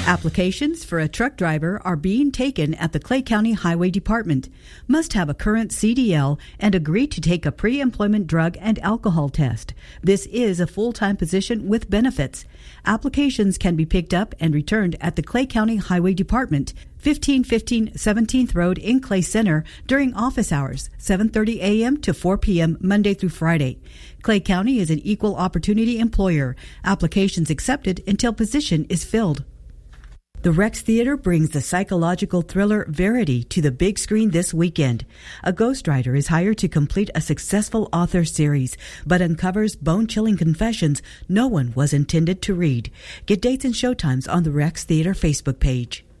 Applications for a truck driver are being taken at the Clay County Highway Department. Must have a current CDL and agree to take a pre-employment drug and alcohol test. This is a full-time position with benefits. Applications can be picked up and returned at the Clay County Highway Department, 1515 17th Road in Clay Center during office hours, 7:30 a.m. to 4 p.m. Monday through Friday. Clay County is an equal opportunity employer. Applications accepted until position is filled. The Rex Theater brings the psychological thriller Verity to the big screen this weekend. A ghostwriter is hired to complete a successful author series, but uncovers bone-chilling confessions no one was intended to read. Get dates and showtimes on the Rex Theater Facebook page.